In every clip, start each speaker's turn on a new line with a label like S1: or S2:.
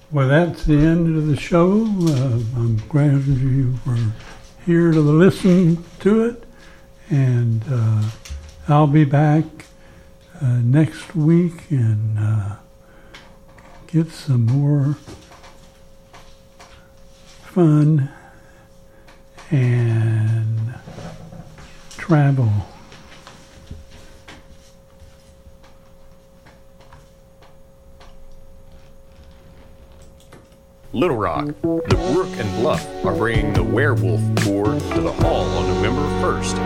S1: Well, that's the end of the show. I'm glad you were here to listen to it, and I'll be back next week and get some more fun and travel.
S2: Little Rock, the Brook and Bluff are bringing the Werewolf Tour to the Hall on November 1st.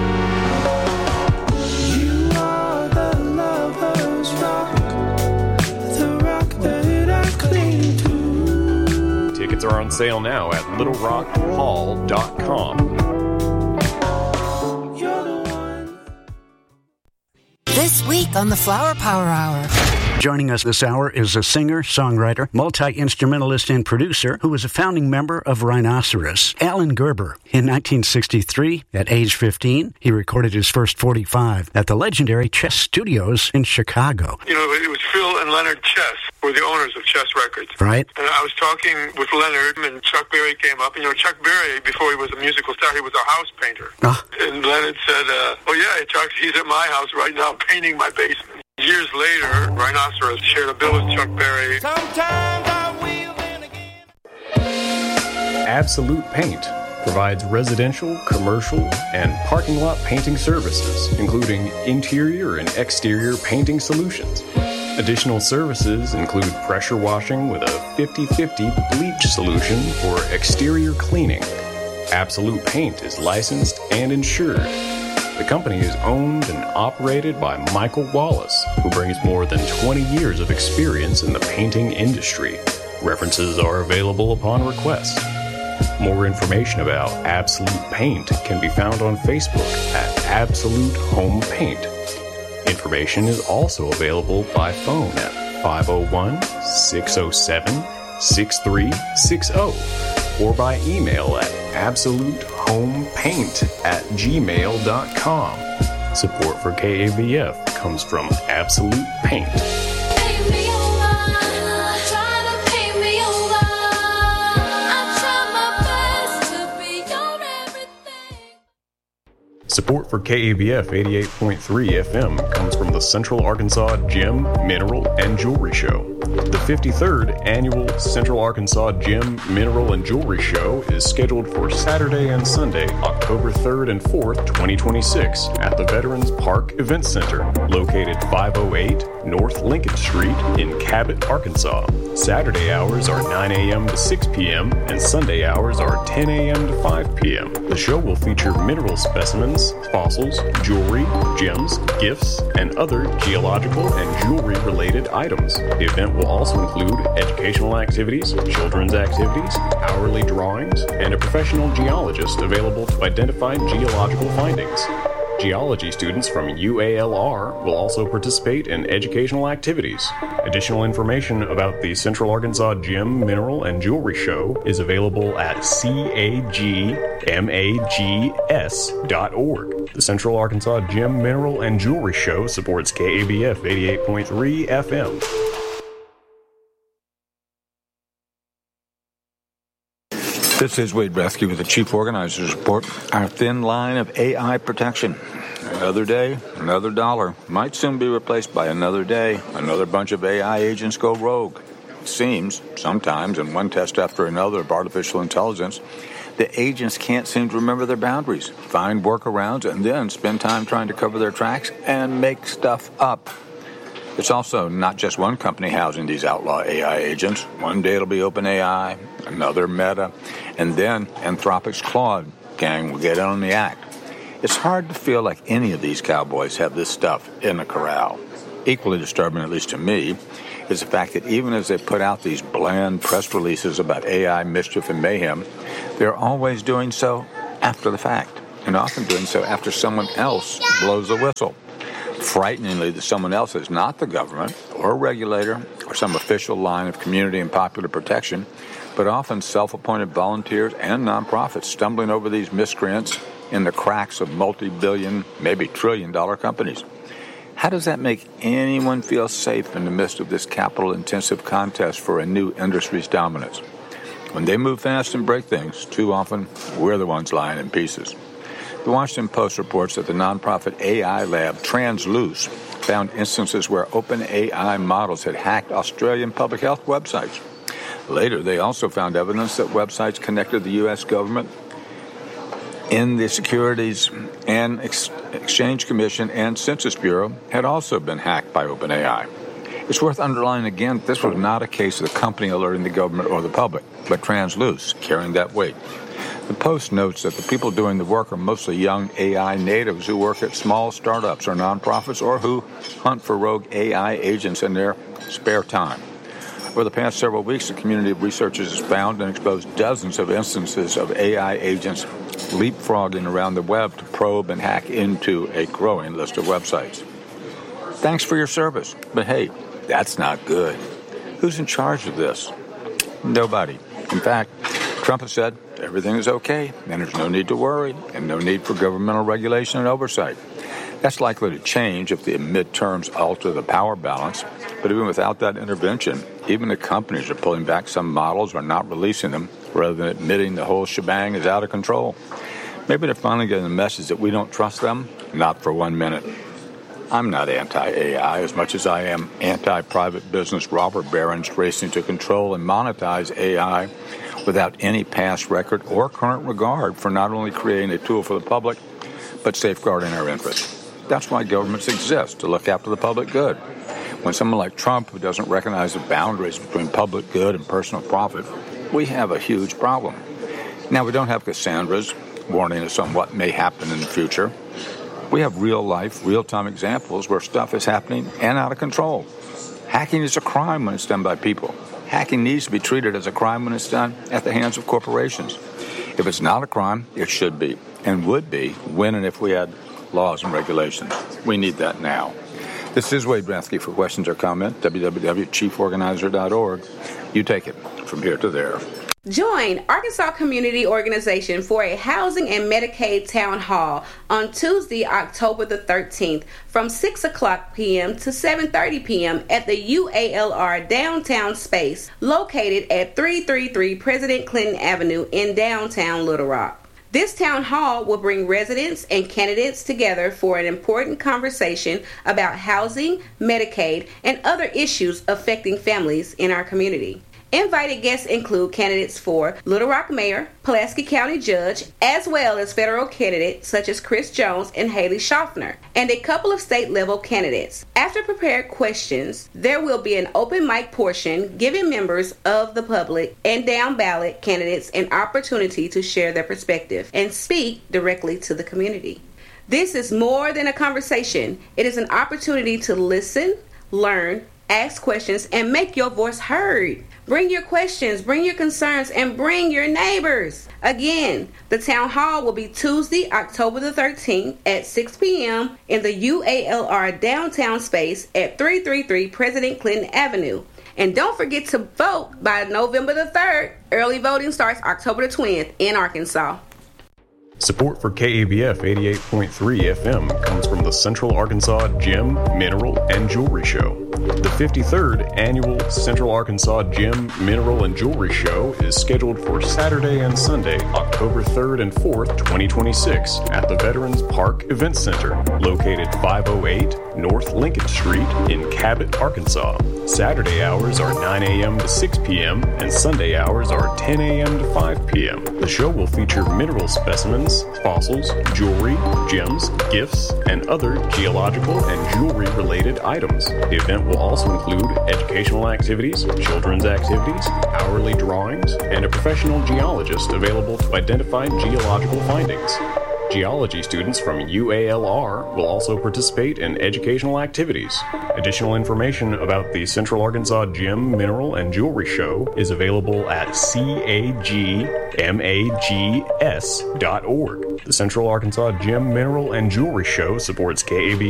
S3: You are the lover's rock, the rock that I cling to.
S2: Tickets are on sale now at littlerockhall.com.
S3: You're the one.
S4: This week on the Flower Power Hour.
S5: Joining us this hour is a singer, songwriter, multi-instrumentalist, and producer who was a founding member of Rhinoceros, Alan Gerber. In 1963, at age 15, he recorded his first 45 at the legendary Chess Studios in Chicago.
S6: You know, it was Phil and Leonard Chess were the owners of Chess Records.
S5: Right.
S6: And I was talking with Leonard, and Chuck Berry came up. And, you know, Chuck Berry, before he was a musical star, he was a house painter. And Leonard said, oh, yeah, Chuck, he's at my house right now painting my basement. Years later, Rhinoceros shared a bill with Chuck Berry.
S3: Sometimes I wheel in again.
S2: Absolute Paint provides residential, commercial, and parking lot painting services, including interior and exterior painting solutions. Additional services include pressure washing with a 50-50 bleach solution for exterior cleaning. Absolute Paint is licensed and insured. The company is owned and operated by Michael Wallace, who brings more than 20 years of experience in the painting industry. References are available upon request. More information about Absolute Paint can be found on Facebook at Absolute Home Paint. Information is also available by phone at 501-607-6360 or by email at absolutehomepaint@gmail.com. Support for KABF comes from Absolute Paint.
S7: Paint me over, try to paint me over. I try my best to be your everything.
S2: Support for KABF 88.3 FM comes from the Central Arkansas Gem, Mineral, and Jewelry Show. The 53rd Annual Central Arkansas Gem, Mineral, and Jewelry Show is scheduled for Saturday and Sunday, October 3rd and 4th, 2026, at the Veterans Park Event Center, located 508 North Lincoln Street in Cabot, Arkansas. Saturday hours are 9 a.m. to 6 p.m., and Sunday hours are 10 a.m. to 5 p.m. The show will feature mineral specimens, fossils, jewelry, gems, gifts, and other geological and jewelry-related items. The event will also include educational activities, children's activities, hourly drawings, and a professional geologist available to identify geological findings. Geology students from UALR will also participate in educational activities. Additional information about the Central Arkansas Gem, Mineral, and Jewelry Show is available at cagmags.org. The Central Arkansas Gem, Mineral, and Jewelry Show supports KABF 88.3 FM.
S8: This is Wade Bresky with the Chief Organizer's Report. Our thin line of AI protection. Another day, another dollar. Might soon be replaced by another day. Another bunch of AI agents go rogue. It seems, sometimes, in one test after another of artificial intelligence, the agents can't seem to remember their boundaries, find workarounds, and then spend time trying to cover their tracks and make stuff up. It's also not just one company housing these outlaw AI agents. One day it'll be OpenAI, another Meta, and then Anthropic's Claude gang will get in on the act. It's hard to feel like any of these cowboys have this stuff in the corral. Equally disturbing, at least to me, is the fact that even as they put out these bland press releases about AI mischief and mayhem, they're always doing so after the fact, and often doing so after someone else blows the whistle. Frighteningly, that someone else is not the government or a regulator or some official line of community and popular protection, but often self-appointed volunteers and nonprofits stumbling over these miscreants in the cracks of multi-billion, maybe trillion-dollar companies. How does that make anyone feel safe in the midst of this capital-intensive contest for a new industry's dominance? When they move fast and break things, too often, we're the ones lying in pieces. The Washington Post reports that the nonprofit AI lab Transluce found instances where OpenAI models had hacked Australian public health websites. Later, they also found evidence that websites connected to the U.S. government in the Securities and Exchange Commission and Census Bureau had also been hacked by OpenAI. It's worth underlining again, this was not a case of the company alerting the government or the public, but Transluce carrying that weight. The Post notes that the people doing the work are mostly young AI natives who work at small startups or nonprofits or who hunt for rogue AI agents in their spare time. Over the past several weeks, the community of researchers has found and exposed dozens of instances of AI agents leapfrogging around the web to probe and hack into a growing list of websites. Thanks for your service, but hey, that's not good. Who's in charge of this? Nobody. In fact, Trump has said everything is okay, and there's no need to worry, and no need for governmental regulation and oversight. That's likely to change if the midterms alter the power balance, but even without that intervention, even the companies are pulling back some models or not releasing them, rather than admitting the whole shebang is out of control. Maybe they're finally getting the message that we don't trust them? Not for 1 minute. I'm not anti-AI as much as I am anti-private business robber barons racing to control and monetize AI without any past record or current regard for not only creating a tool for the public, but safeguarding our interests. That's why governments exist, to look after the public good. When someone like Trump, who doesn't recognize the boundaries between public good and personal profit, we have a huge problem. Now, we don't have Cassandras warning us on what may happen in the future. We have real-life, real-time examples where stuff is happening and out of control. Hacking is a crime when it's done by people. Hacking needs to be treated as a crime when it's done at the hands of corporations. If it's not a crime, it should be, and would be, when and if we had laws and regulations. We need that now. This is Wade Brathke. For questions or comment, www.chieforganizer.org. You take it from here to there.
S9: Join Arkansas Community Organization for a Housing and Medicaid Town Hall on Tuesday, October the 13th from 6 o'clock p.m. to 7:30 p.m. at the UALR Downtown Space located at 333 President Clinton Avenue in downtown Little Rock. This town hall will bring residents and candidates together for an important conversation about housing, Medicaid, and other issues affecting families in our community. Invited guests include candidates for Little Rock Mayor, Pulaski County Judge, as well as federal candidates such as Chris Jones and Haley Schaffner, and a couple of state-level candidates. After prepared questions, there will be an open mic portion giving members of the public and down-ballot candidates an opportunity to share their perspective and speak directly to the community. This is more than a conversation. It is an opportunity to listen, learn, ask questions, and make your voice heard. Bring your questions, bring your concerns, and bring your neighbors. Again, the town hall will be Tuesday, October the 13th at 6 p.m. in the UALR downtown space at 333 President Clinton Avenue. And don't forget to vote by November the 3rd. Early voting starts October the 20th in Arkansas.
S2: Support for KABF 88.3 FM comes from the Central Arkansas Gem, Mineral, and Jewelry Show. The 53rd Annual Central Arkansas Gem, Mineral, and Jewelry Show is scheduled for Saturday and Sunday, October 3rd and 4th, 2026, at the Veterans Park Event Center, located 508 North Lincoln Street in Cabot, Arkansas. Saturday hours are 9 a.m. to 6 p.m., and Sunday hours are 10 a.m. to 5 p.m. The show will feature mineral specimens, fossils, jewelry, gems, gifts, and other geological and jewelry-related items. The event will also include educational activities, children's activities, hourly drawings, and a professional geologist available to identify geological findings. Geology students from UALR will also participate in educational activities. Additional information about the Central Arkansas Gem, Mineral, and Jewelry Show is available at cagmags.org. The Central Arkansas Gem, Mineral, and Jewelry Show supports KAB